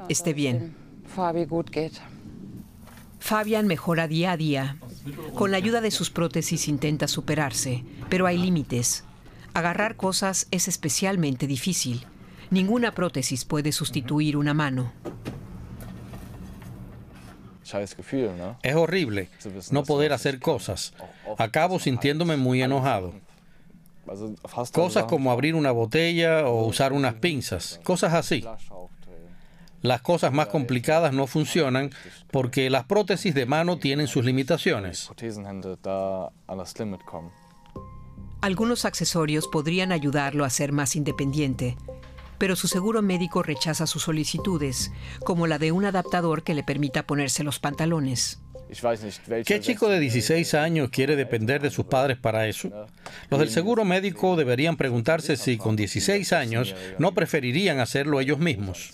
esté bien. Fabian mejora día a día. Con la ayuda de sus prótesis intenta superarse, pero hay límites. Agarrar cosas es especialmente difícil. Ninguna prótesis puede sustituir una mano. Es horrible no poder hacer cosas. Acabo sintiéndome muy enojado. Cosas como abrir una botella o usar unas pinzas, cosas así. Las cosas más complicadas no funcionan porque las prótesis de mano tienen sus limitaciones. Algunos accesorios podrían ayudarlo a ser más independiente, pero su seguro médico rechaza sus solicitudes, como la de un adaptador que le permita ponerse los pantalones. ¿Qué chico de 16 años quiere depender de sus padres para eso? Los del seguro médico deberían preguntarse si con 16 años no preferirían hacerlo ellos mismos.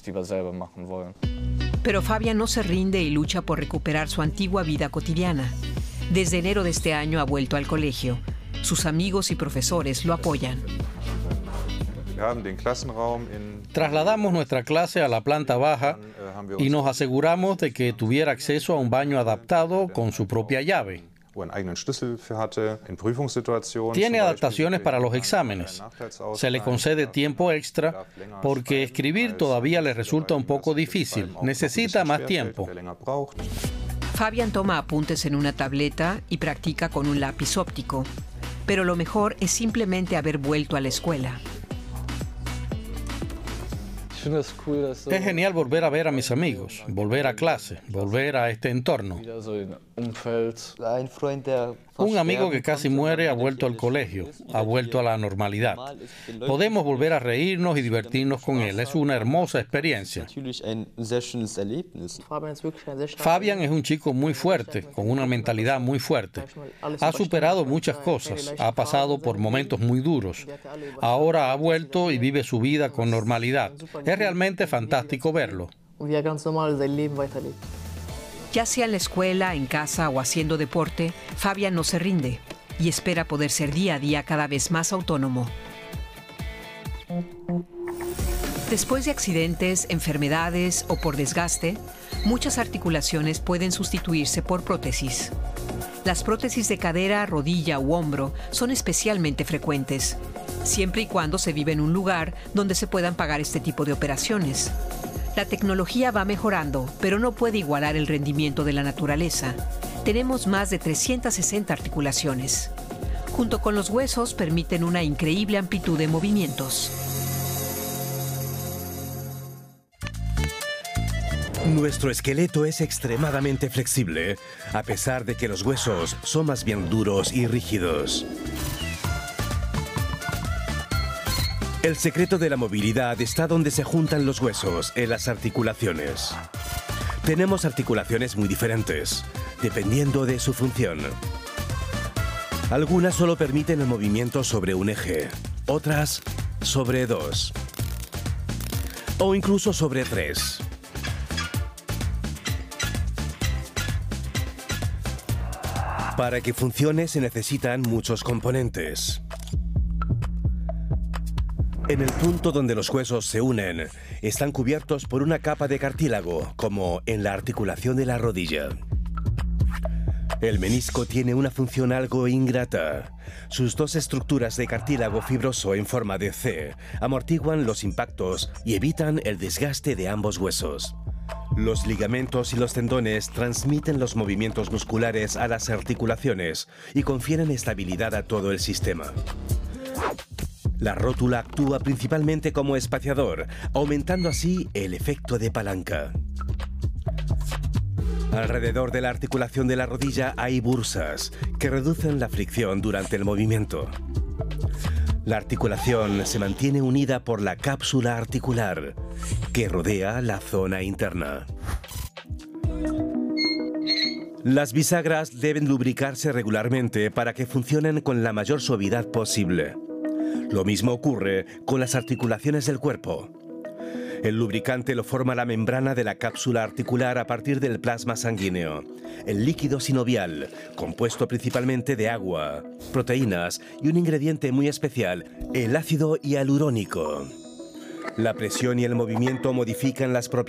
Pero Fabian no se rinde y lucha por recuperar su antigua vida cotidiana. Desde enero de este año ha vuelto al colegio. Sus amigos y profesores lo apoyan. Trasladamos nuestra clase a la planta baja y nos aseguramos de que tuviera acceso a un baño adaptado con su propia llave. Tiene adaptaciones para los exámenes. Se le concede tiempo extra porque escribir todavía le resulta un poco difícil. Necesita más tiempo. Fabian toma apuntes en una tableta y practica con un lápiz óptico. Pero lo mejor es simplemente haber vuelto a la escuela. Es genial volver a ver a mis amigos, volver a clase, volver a este entorno. Un amigo que casi muere ha vuelto al colegio, ha vuelto a la normalidad. Podemos volver a reírnos y divertirnos con él. Es una hermosa experiencia. Fabian es un chico muy fuerte, con una mentalidad muy fuerte. Ha superado muchas cosas, ha pasado por momentos muy duros. Ahora ha vuelto y vive su vida con normalidad. Es realmente fantástico verlo. Ya sea en la escuela, en casa o haciendo deporte, Fabian no se rinde y espera poder ser día a día cada vez más autónomo. Después de accidentes, enfermedades o por desgaste, muchas articulaciones pueden sustituirse por prótesis. Las prótesis de cadera, rodilla u hombro son especialmente frecuentes, siempre y cuando se vive en un lugar donde se puedan pagar este tipo de operaciones. La tecnología va mejorando, pero no puede igualar el rendimiento de la naturaleza. Tenemos más de 360 articulaciones. Junto con los huesos, permiten una increíble amplitud de movimientos. Nuestro esqueleto es extremadamente flexible, a pesar de que los huesos son más bien duros y rígidos. El secreto de la movilidad está donde se juntan los huesos, en las articulaciones. Tenemos articulaciones muy diferentes, dependiendo de su función. Algunas solo permiten el movimiento sobre un eje, otras sobre 2, o incluso sobre 3. Para que funcione se necesitan muchos componentes. En el punto donde los huesos se unen, están cubiertos por una capa de cartílago, como en la articulación de la rodilla. El menisco tiene una función algo ingrata. Sus dos estructuras de cartílago fibroso en forma de C amortiguan los impactos y evitan el desgaste de ambos huesos. Los ligamentos y los tendones transmiten los movimientos musculares a las articulaciones y confieren estabilidad a todo el sistema. La rótula actúa principalmente como espaciador, aumentando así el efecto de palanca. Alrededor de la articulación de la rodilla hay bursas que reducen la fricción durante el movimiento. La articulación se mantiene unida por la cápsula articular, que rodea la zona interna. Las bisagras deben lubricarse regularmente para que funcionen con la mayor suavidad posible. Lo mismo ocurre con las articulaciones del cuerpo. El lubricante lo forma la membrana de la cápsula articular a partir del plasma sanguíneo, el líquido sinovial, compuesto principalmente de agua, proteínas y un ingrediente muy especial, el ácido hialurónico. La presión y el movimiento modifican las propiedades